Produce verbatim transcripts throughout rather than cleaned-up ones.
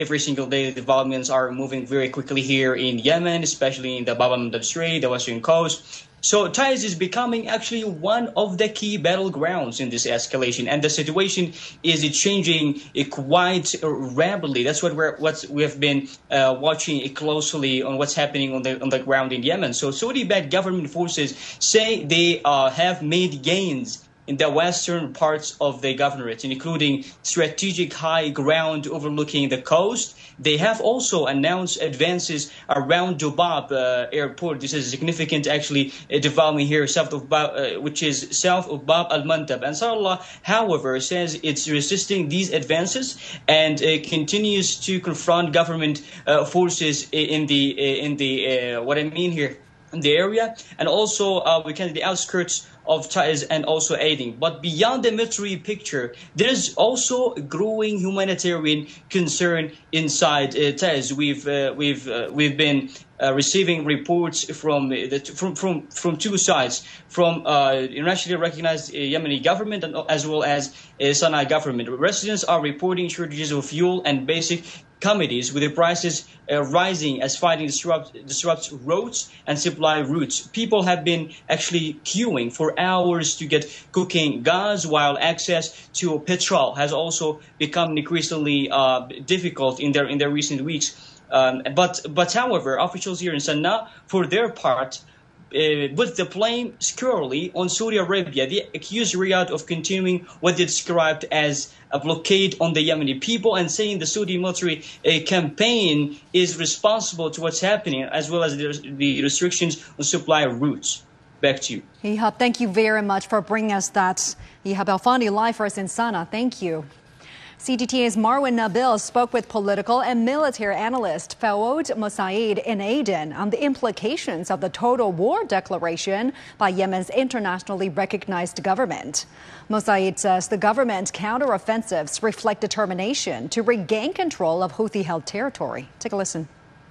every single day, developments are moving very quickly here in Yemen, especially in the Bab el-Mandeb Strait, the western coast. So Taiz is becoming actually one of the key battlegrounds in this escalation, and the situation is changing quite rapidly. That's what we're what we have been uh, watching closely on what's happening on the on the ground in Yemen. So Saudi-backed government forces say they uh, have made gains in the western parts of the governorate, including strategic high ground overlooking the coast. They have also announced advances around Jubab uh, airport. This is significant, actually, uh, development here, south of Bab, uh, which is south of Bab al-Mandeb. Ansarullah, however, says it's resisting these advances and uh, continues to confront government uh, forces in the uh, in the uh, what I mean here in the area, and also uh, we can the outskirts of Taiz and also aiding. But beyond the military picture, there is also a growing humanitarian concern inside uh, Taiz. We've uh, we've uh, we've been uh, receiving reports from the from from from two sides, from uh, internationally recognized uh, Yemeni government and as well as uh, Sana'a government. Residents are reporting shortages of fuel and basic commodities, with the prices uh, rising as fighting disrupt, disrupts roads and supply routes. People have been actually queuing for hours to get cooking gas, while access to petrol has also become increasingly uh, difficult in their in their recent weeks. Um, but but however, officials here in Sana'a, for their part, Uh, put the blame squarely on Saudi Arabia. They accused Riyadh of continuing what they described as a blockade on the Yemeni people, and saying the Saudi military uh, campaign is responsible to what's happening, as well as the, the restrictions on supply routes. Back to you. Ihab, thank you very much for bringing us that. Ihab Alfandi live for us in Sana'a. Thank you. C G T A's Marwan Nabil spoke with political and military analyst Fawad Mosaid in Aden on the implications of the total war declaration by Yemen's internationally recognized government. Mosaid says the government's counteroffensives reflect determination to regain control of Houthi-held territory. Take a listen.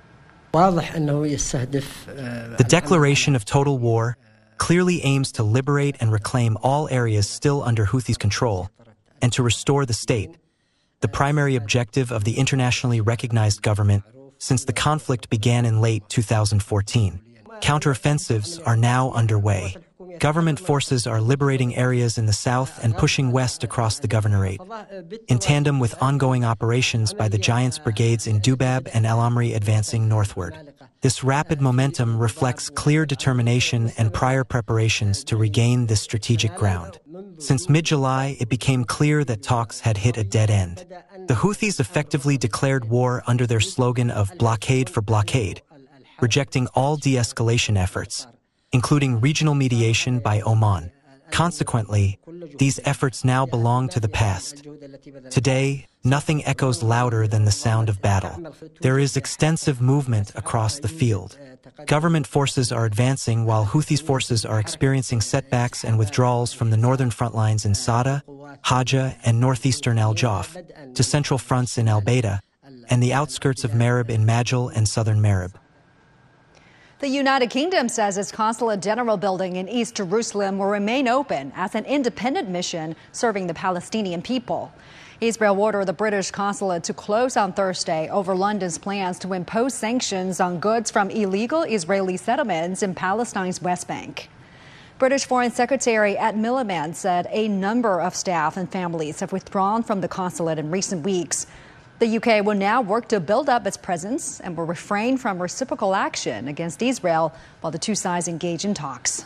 The declaration of total war clearly aims to liberate and reclaim all areas still under Houthis' control and to restore the state, the primary objective of the internationally recognized government since the conflict began in late two thousand fourteen. Counteroffensives are now underway. Government forces are liberating areas in the south and pushing west across the governorate, in tandem with ongoing operations by the Giants brigades in Dubab and El Amri advancing northward. This rapid momentum reflects clear determination and prior preparations to regain this strategic ground. Since mid-July, it became clear that talks had hit a dead end. The Houthis effectively declared war under their slogan of blockade for blockade, rejecting all de-escalation efforts, including regional mediation by Oman. Consequently, these efforts now belong to the past. Today, nothing echoes louder than the sound of battle. There is extensive movement across the field. Government forces are advancing while Houthis forces are experiencing setbacks and withdrawals from the northern front lines in Sada, Haja, and northeastern Al Jaf, to central fronts in Al Baida, and the outskirts of Marib in Majil and southern Marib. The United Kingdom says its Consulate General building in East Jerusalem will remain open as an independent mission serving the Palestinian people. Israel ordered the British consulate to close on Thursday over London's plans to impose sanctions on goods from illegal Israeli settlements in Palestine's West Bank. British Foreign Secretary Ed Miliband said a number of staff and families have withdrawn from the consulate in recent weeks. The U K will now work to build up its presence and will refrain from reciprocal action against Israel while the two sides engage in talks.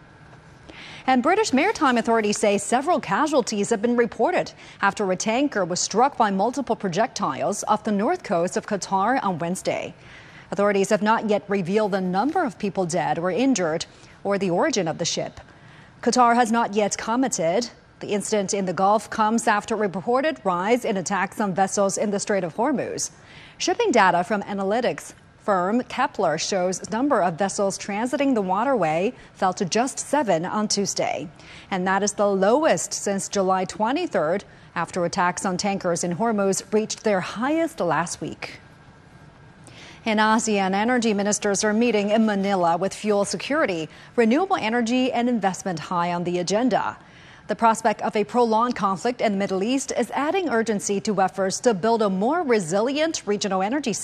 And British maritime authorities say several casualties have been reported after a tanker was struck by multiple projectiles off the north coast of Qatar on Wednesday. Authorities have not yet revealed the number of people dead or injured or the origin of the ship. Qatar has not yet commented. The incident in the Gulf comes after a reported rise in attacks on vessels in the Strait of Hormuz. Shipping data from analytics firm Kepler shows the number of vessels transiting the waterway fell to just seven on Tuesday. And that is the lowest since July twenty-third, after attacks on tankers in Hormuz reached their highest last week. In ASEAN, energy ministers are meeting in Manila with fuel security, renewable energy and investment high on the agenda. The prospect of a prolonged conflict in the Middle East is adding urgency to efforts to build a more resilient regional energy system.